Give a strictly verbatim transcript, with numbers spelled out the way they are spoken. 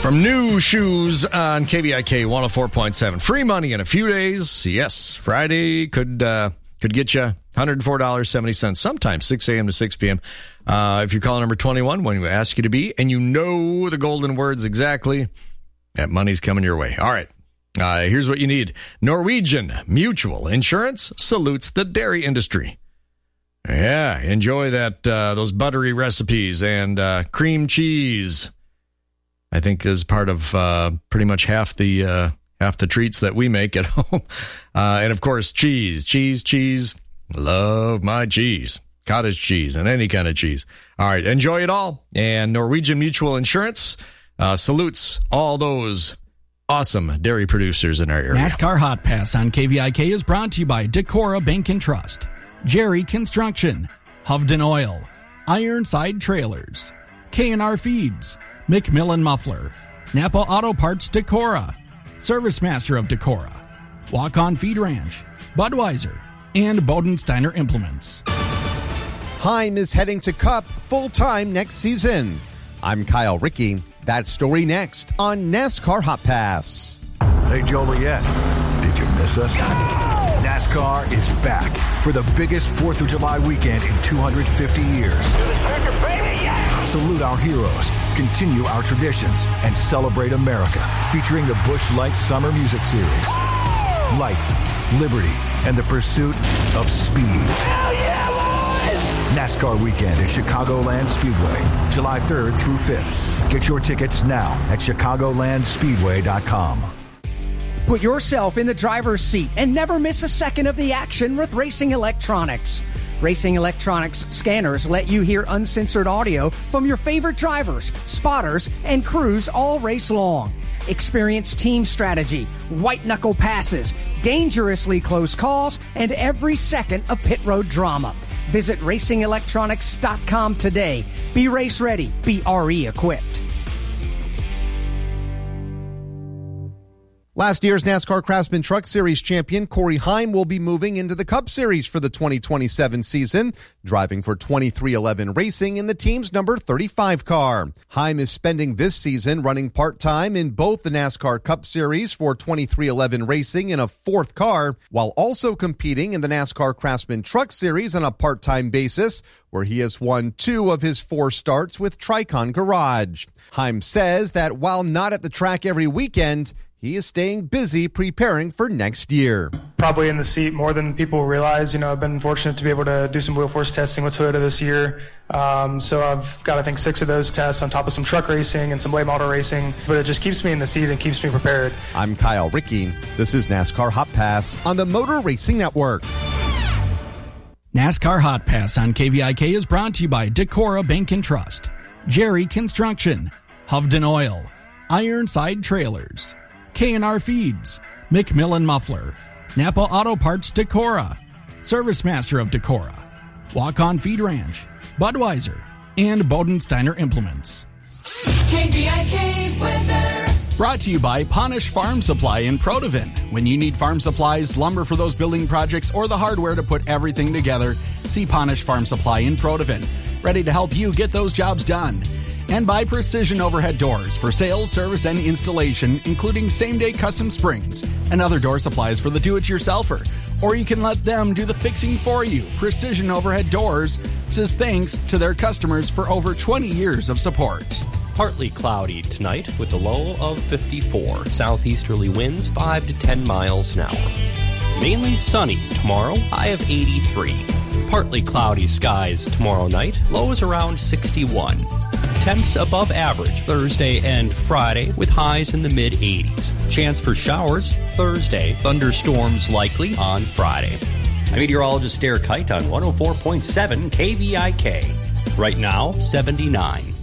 From New Shoes on K V I K one oh four point seven. Free money in a few days. Yes, Friday could uh, could get you one hundred four dollars and seventy cents, sometimes six a.m. to six p.m. Uh, if you call number twenty-one when we ask you to be, and you know the golden words exactly, that money's coming your way. All right. Uh, here's what you need. Norwegian Mutual Insurance salutes the dairy industry. Yeah, enjoy that uh, those buttery recipes and uh, cream cheese. I think is part of uh, pretty much half the uh, half the treats that we make at home. Uh, and of course, cheese, cheese, cheese. Love my cheese, cottage cheese, and any kind of cheese. All right, enjoy it all. And Norwegian Mutual Insurance uh, salutes all those awesome dairy producers in our area. NASCAR Hot Pass on K V I K is brought to you by Decorah Bank and Trust, Jerry Construction, Hovden Oil, Ironside Trailers, K and R Feeds, McMillan Muffler, Napa Auto Parts Decorah, Service Master of Decorah, Walk On Feed Ranch, Budweiser, and Bodensteiner Implements. Heim is heading to Cup full-time next season. I'm Kyle Rickey. That story next on NASCAR Hot Pass. Hey, Joliet, did you miss us? NASCAR is back for the biggest fourth of July weekend in two hundred fifty years. Salute our heroes, continue our traditions, and celebrate America, featuring the Busch Light Summer Music Series. Life, liberty, and the pursuit of speed. Hell yeah, boys! NASCAR weekend at Chicagoland Speedway, July third through fifth. Get your tickets now at chicagoland speedway dot com. Put yourself in the driver's seat and never miss a second of the action with Racing Electronics. Racing Electronics scanners let you hear uncensored audio from your favorite drivers, spotters, and crews all race long. Experience team strategy, white-knuckle passes, dangerously close calls, and every second of pit road drama. Visit racing electronics dot com today. Be race ready. Be R E equipped. Last year's NASCAR Craftsman Truck Series champion Corey Heim will be moving into the Cup Series for the twenty twenty-seven season, driving for twenty-three eleven Racing in the team's number thirty-five car. Heim is spending this season running part-time in both the NASCAR Cup Series for twenty-three eleven Racing in a fourth car, while also competing in the NASCAR Craftsman Truck Series on a part-time basis, where he has won two of his four starts with Tricon Garage. Heim says that while not at the track every weekend, he is staying busy preparing for next year. Probably in the seat more than people realize. You know, I've been fortunate to be able to do some wheel force testing with Toyota this year. Um, so I've got, I think, six of those tests on top of some truck racing and some late model racing. But it just keeps me in the seat and keeps me prepared. I'm Kyle Rickey. This is NASCAR Hot Pass on the Motor Racing Network. NASCAR Hot Pass on K V I K is brought to you by Decorah Bank and Trust, Jerry Construction, Hovden Oil, Ironside Trailers, K and R Feeds, McMillan Muffler, Napa Auto Parts Decorah, Service Master of Decorah, Walk On Feed Ranch, Budweiser, and Bodensteiner Implements. K V I K weather. Brought to you by Ponish Farm Supply in Protivin. When you need farm supplies, lumber for those building projects, or the hardware to put everything together, see Ponish Farm Supply in Protivin. Ready to help you get those jobs done. And by Precision Overhead Doors for sales, service, and installation, including same-day custom springs and other door supplies for the do-it-yourselfer. Or you can let them do the fixing for you. Precision Overhead Doors says thanks to their customers for over twenty years of support. Partly cloudy tonight with a low of fifty-four. Southeasterly winds five to ten miles an hour. Mainly sunny tomorrow, high of eighty-three. Partly cloudy skies tomorrow night, lows around sixty-one. Temps above average Thursday and Friday with highs in the mid-eighties. Chance for showers Thursday, thunderstorms likely on Friday. I'm meteorologist Derek Kite on one oh four point seven K V I K. Right now, seventy-nine.